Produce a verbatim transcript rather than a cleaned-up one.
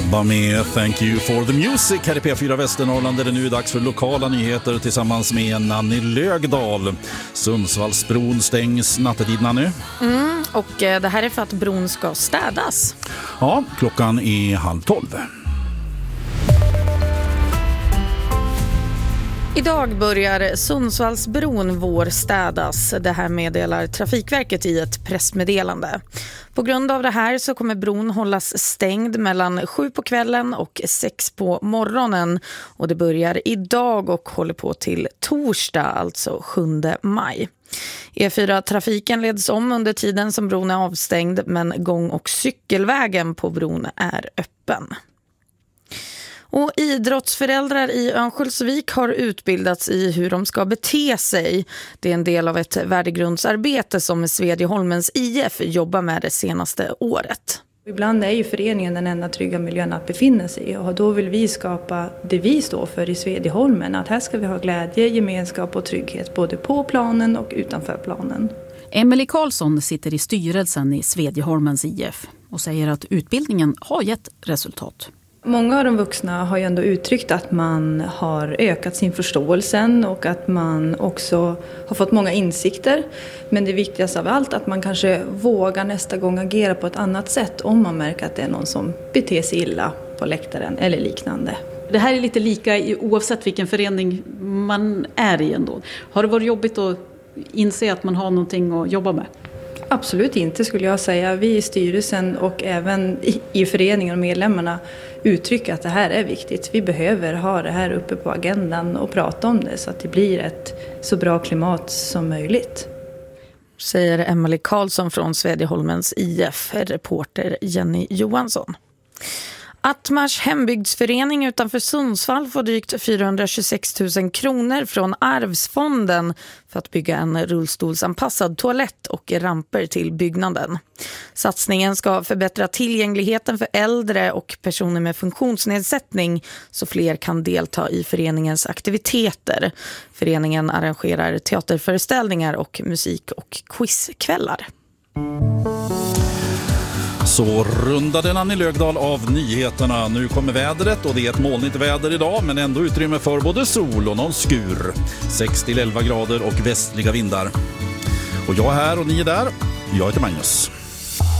ABBA med Thank You for the Music här i P fyra Västernorrland, där det nu är dags för lokala nyheter tillsammans med Nanny Lögdahl. Sundsvallsbron stängs nattetid, Nanny. Mm, och det här är för att bron ska städas. Ja, klockan är halv tolv. Idag börjar Sundsvallsbron vårstädas. Det här meddelar Trafikverket i ett pressmeddelande. På grund av det här så kommer bron hållas stängd mellan sju på kvällen och sex på morgonen. Och det börjar idag och håller på till torsdag, alltså sjunde maj. E fyra-trafiken leds om under tiden som bron är avstängd, men gång- och cykelvägen på bron är öppen. Och idrottsföräldrar i Örnsköldsvik har utbildats i hur de ska bete sig. Det är en del av ett värdegrundsarbete som Svedjeholmens I F jobbar med det senaste året. Ibland är ju föreningen den enda trygga miljön att befinna sig i, och då vill vi skapa det vi står för i Svedjeholmen. Att här ska vi ha glädje, gemenskap och trygghet både på planen och utanför planen. Emelie Karlsson sitter i styrelsen i Svedjeholmens I F och säger att utbildningen har gett resultat. Många av de vuxna har ju ändå uttryckt att man har ökat sin förståelse och att man också har fått många insikter. Men det viktigaste av allt är att man kanske vågar nästa gång agera på ett annat sätt om man märker att det är någon som beter sig illa på läktaren eller liknande. Det här är lite lika oavsett vilken förening man är i ändå. Har det varit jobbigt att inse att man har någonting att jobba med? Absolut inte, skulle jag säga. Vi i styrelsen och även i föreningen och medlemmarna uttrycker att det här är viktigt. Vi behöver ha det här uppe på agendan och prata om det så att det blir ett så bra klimat som möjligt. Säger Emelie Karlsson från Svedjeholmens I F, reporter Jenny Johansson. Attmars hembygdsförening utanför Sundsvall får drygt fyrahundratjugosex tusen kronor från Arvsfonden för att bygga en rullstolsanpassad toalett och ramper till byggnaden. Satsningen ska förbättra tillgängligheten för äldre och personer med funktionsnedsättning så fler kan delta i föreningens aktiviteter. Föreningen arrangerar teaterföreställningar och musik- och quizkvällar. Så rundade Nanny Lögdahl av nyheterna. Nu kommer vädret och det är ett molnigt väder idag, men ändå utrymme för både sol och någon skur. sex till elva grader och västliga vindar. Och jag är här och ni är där. Jag heter Magnus.